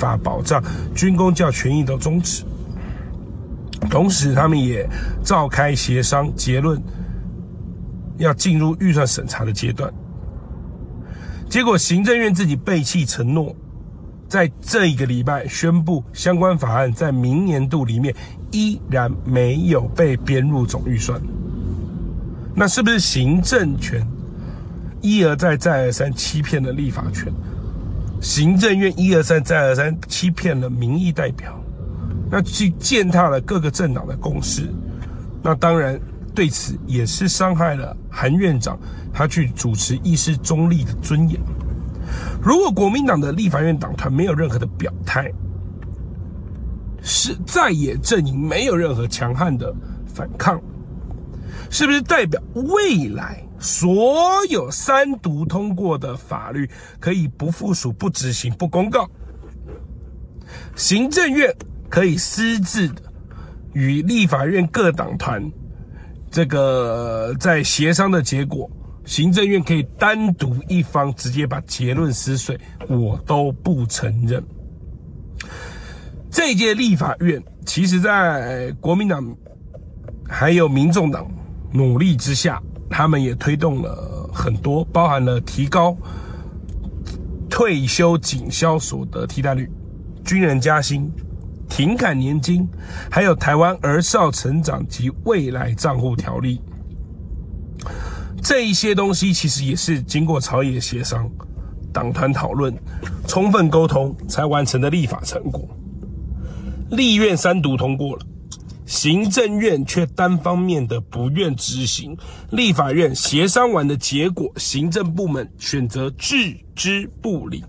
法保障军公教权益的宗旨。同时，他们也召开协商，结论要进入预算审查的阶段。结果，行政院自己背弃承诺，在这一个礼拜宣布相关法案在明年度里面依然没有被编入总预算。那是不是行政权一而再再而三欺骗了立法权？行政院一而再再而三欺骗了民意代表，那去践踏了各个政党的共识。那当然对此也是伤害了韩院长他去主持议事中立的尊严。如果国民党的立法院党团没有任何的表态，是在野阵营没有任何强悍的反抗，是不是代表未来所有3读通过的法律可以不附属、不执行、不公告？行政院可以私自的与立法院各党团这个在协商的结果，行政院可以单独一方直接把结论撕碎，我都不承认。这一届立法院其实在国民党还有民众党努力之下，他们也推动了很多，包含了提高退休警消所得替代率、军人加薪、停砍年金，还有台湾儿少成长及未来账户条例。这一些东西其实也是经过朝野协商、党团讨论、充分沟通才完成的立法成果。立院3读通过了，行政院却单方面的不愿执行，立法院协商完的结果，行政部门选择置之不理。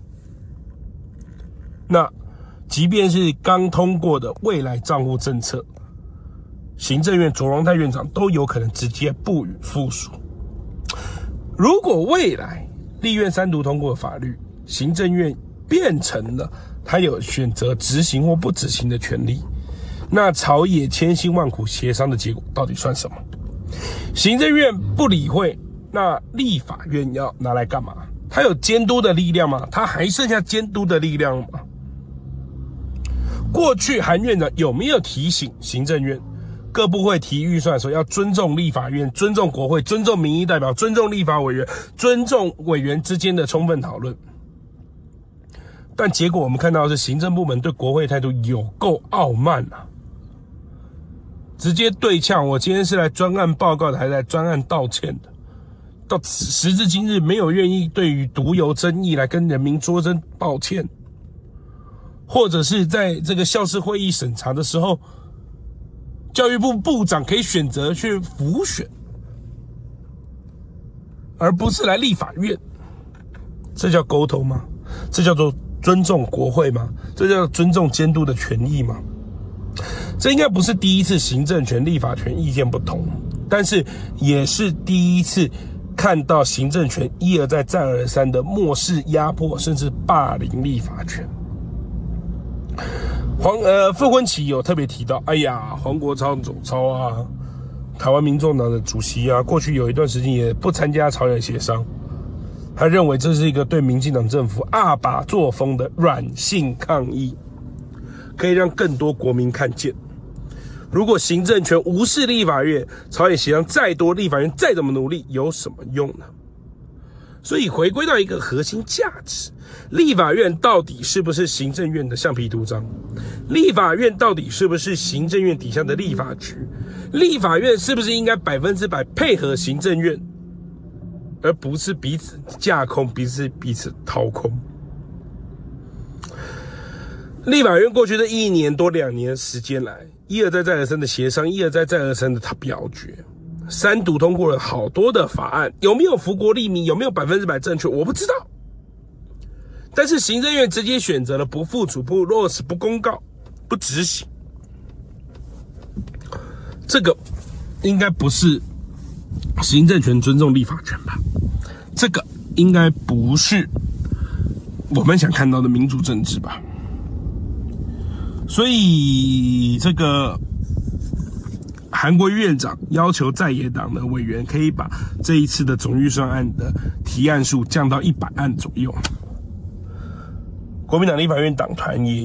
那即便是刚通过的未来账户政策，行政院卓荣泰院长都有可能直接不予附属。如果未来立院3读通过的法律，行政院变成了他有选择执行或不执行的权利，那朝野千辛万苦协商的结果到底算什么？行政院不理会，那立法院要拿来干嘛？他有监督的力量吗？他还剩下监督的力量吗？过去韩院长有没有提醒行政院各部会提预算的时候要尊重立法院、尊重国会、尊重民意代表、尊重立法委员、尊重委员之间的充分讨论？但结果我们看到的是行政部门对国会态度有够傲慢啊，直接对呛，我今天是来专案报告的，还是来专案道歉的？到时至今日，没有愿意对于独有争议来跟人民说声抱歉，或者是在这个校事会议审查的时候，教育部部长可以选择去辅选，而不是来立法院。这叫沟通吗？这叫做尊重国会吗？这叫尊重监督的权益吗？这应该不是第一次行政权、立法权意见不同，但是也是第一次看到行政权一而再再而三的漠视、压迫，甚至霸凌立法权。傅昆萁有特别提到，哎呀，黄国昌总召啊，台湾民众党的主席啊，过去有一段时间也不参加朝野协商，他认为这是一个对民进党政府恶把作风的软性抗议，可以让更多国民看见。如果行政权无视立法院，朝野协商再多，立法院再怎么努力，有什么用呢？所以回归到一个核心价值，立法院到底是不是行政院的橡皮图章？立法院到底是不是行政院底下的立法局？立法院是不是应该100%配合行政院，而不是彼此架空、彼此掏空？立法院过去的1年多2年时间来，一而再再而三的协商，一而再再而三的表决，3读通过了好多的法案，有没有福国利民，有没有100%正确，我不知道。但是行政院直接选择了不附属、不落实、不公告、不执行，这个应该不是行政权尊重立法权吧？这个应该不是我们想看到的民主政治吧？所以这个韩国瑜院长要求在野党的委员可以把这一次的总预算案的提案数降到100案左右。国民党立法院党团也